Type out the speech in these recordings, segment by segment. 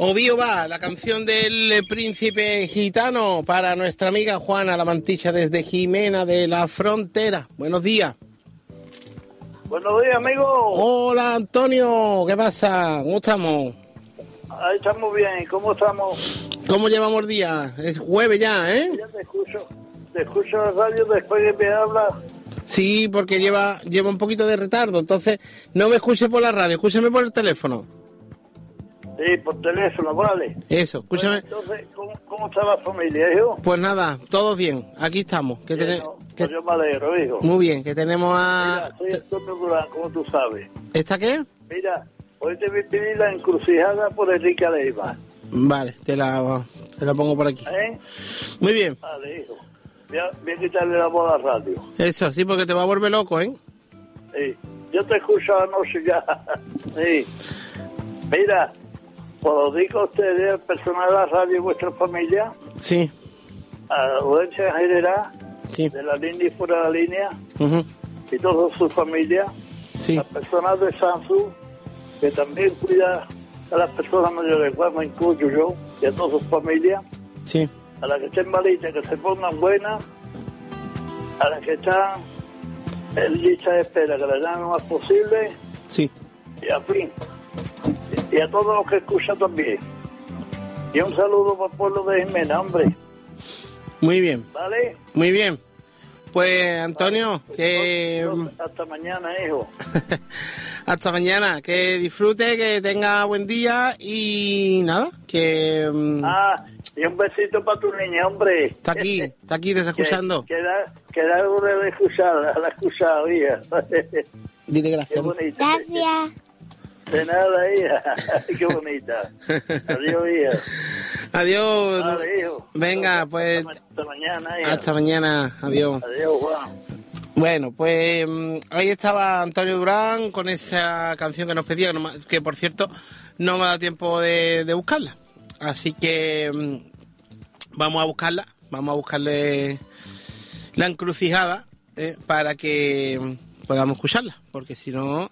Obvio va, la canción del príncipe gitano para nuestra amiga Juana La Mantilla desde Jimena de la Frontera. Buenos días. Buenos días, amigo. Hola, Antonio, ¿qué pasa? ¿Cómo estamos? Ahí estamos bien, ¿cómo estamos? ¿Cómo llevamos el día? Es jueves ya, ¿eh? Ya te escucho en la radio después que me hablas. Sí, porque lleva un poquito de retardo, entonces no me escuche por la radio, escúchame por el teléfono. Sí, por teléfono, vale. Eso, escúchame. Bueno, entonces, ¿cómo está la familia, hijo? Pues nada, todos bien, aquí estamos. Pues yo me alegro, hijo. Muy bien, que tenemos a... Mira, soy Antonio Durán, como tú sabes. ¿Esta qué? Mira, hoy te voy a pedir la encrucijada por Enrique Leiva. Vale, te la pongo por aquí. ¿Eh? Muy bien. Vale, hijo. Voy a quitarle la voz a la radio. Eso, sí, porque te va a volver loco, ¿eh? Sí. Yo te escucho anoche ya. Sí. Mira, os digo a ustedes, al personal de la radio y vuestra familia, Sí. a la audiencia en general, Sí. de la línea y fuera de la línea, Uh-huh. y toda su familia, Sí. las personas de Samsung, que también cuida a las personas mayores, bueno, me incluyo yo, y a toda su familia, Sí. a las que estén malitas, que se pongan buenas, a las que están en lista de espera, que les dan lo más posible, Sí. y a fin, y a todos los que escuchan también. Y un saludo para el pueblo de Jimena, hombre, Muy bien. ¿vale? Muy bien. Pues, Antonio, que... Hasta mañana, hijo. Hasta mañana. Que disfrute, que tenga buen día y nada, que... Y un besito para tu niña, hombre. Está aquí, te está escuchando. Queda hora de escucharla, la he escuchado, hija. Dile gracias. Qué bonita. Gracias. De nada, hija. Qué bonita. Adiós, hija. Adiós. Vale, hijo. Venga, pues... Hasta mañana, hija. Hasta mañana. Adiós. Adiós, Juan. Bueno, pues ahí estaba Antonio Durán con esa canción que nos pedía, que por cierto no me ha dado tiempo de buscarla. Así que vamos a buscarle la encrucijada para que podamos escucharla, porque si no,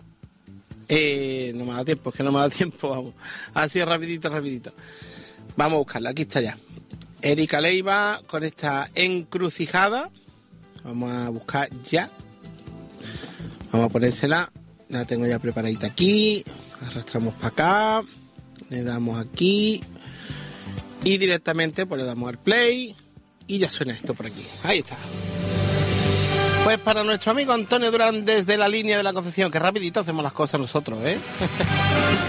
no me da tiempo, es que no me da tiempo, vamos. Así rapidito. Vamos a buscarla, aquí está ya. Erika Leiva con esta encrucijada. Vamos a buscar ya. Vamos a ponérsela. La tengo ya preparadita aquí. Arrastramos para acá. Le damos aquí. Y directamente pues le damos al play. Y ya suena esto por aquí. Ahí está. Pues para nuestro amigo Antonio Durán desde la línea de la Concepción. Que rapidito hacemos las cosas nosotros, ¿eh?